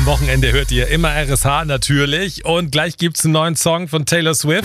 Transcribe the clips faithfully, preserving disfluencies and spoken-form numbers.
Am Wochenende hört ihr immer R S H natürlich. Und gleich gibt es einen neuen Song von Taylor Swift.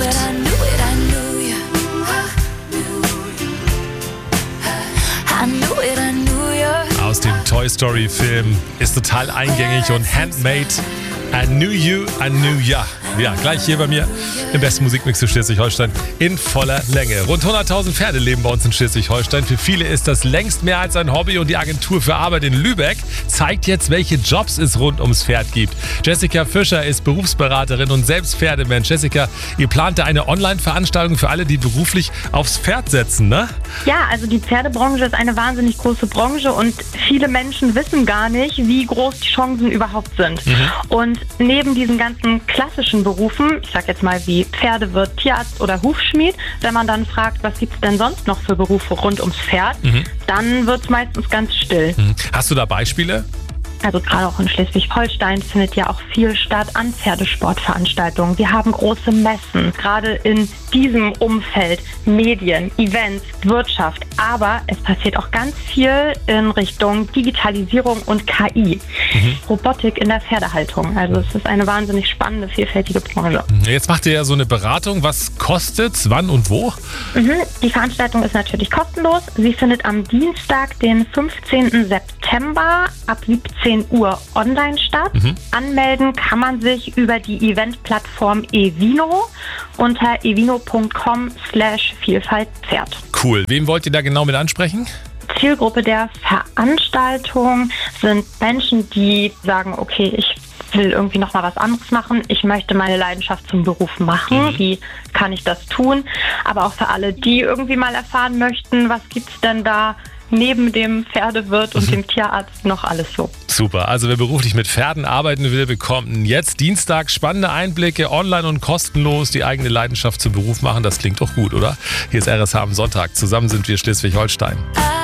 Aus dem Toy Story Film, ist total eingängig und handmade. I knew you, I knew ya. Ja, gleich hier bei mir im besten Musikmix für Schleswig-Holstein in voller Länge. Rund hunderttausend Pferde leben bei uns in Schleswig-Holstein. Für viele ist das längst mehr als ein Hobby und die Agentur für Arbeit in Lübeck zeigt jetzt, welche Jobs es rund ums Pferd gibt. Jessica Fischer ist Berufsberaterin und selbst Pferdemensch. Jessica, ihr plant da eine Online-Veranstaltung für alle, die beruflich aufs Pferd setzen, ne? Ja, also die Pferdebranche ist eine wahnsinnig große Branche und viele Menschen wissen gar nicht, wie groß die Chancen überhaupt sind. Mhm. Und neben diesen ganzen klassischen Berufen, ich sag jetzt mal wie Pferdewirt, Tierarzt oder Hufschmied, wenn man dann fragt, was gibt's denn sonst noch für Berufe rund ums Pferd, mhm. dann wird's meistens ganz still. Mhm. Hast du da Beispiele? Also gerade auch in Schleswig-Holstein findet ja auch viel statt an Pferdesportveranstaltungen. Wir haben große Messen, gerade in diesem Umfeld, Medien, Events, Wirtschaft. Aber es passiert auch ganz viel in Richtung Digitalisierung und K I. Mhm. Robotik in der Pferdehaltung. Also es ist eine wahnsinnig spannende, vielfältige Branche. Jetzt macht ihr ja so eine Beratung. Was kostet's, wann und wo? Mhm. Die Veranstaltung ist natürlich kostenlos. Sie findet am Dienstag, den fünfzehnten September ab siebzehn Uhr online statt. Mhm. Anmelden kann man sich über die Eventplattform Evino unter evino punkt com slash Vielfalt Pferd. Cool. Wem wollt ihr da genau mit ansprechen? Zielgruppe der Veranstaltung sind Menschen, die sagen, okay, ich will irgendwie noch mal was anderes machen. Ich möchte meine Leidenschaft zum Beruf machen. Mhm. Wie kann ich das tun? Aber auch für alle, die irgendwie mal erfahren möchten, was gibt's denn da neben dem Pferdewirt und mhm. dem Tierarzt noch alles so. Super, also wer beruflich mit Pferden arbeiten will, bekommt jetzt Dienstag spannende Einblicke, online und kostenlos, die eigene Leidenschaft zum Beruf machen. Das klingt doch gut, oder? Hier ist R S H am Sonntag. Zusammen sind wir Schleswig-Holstein.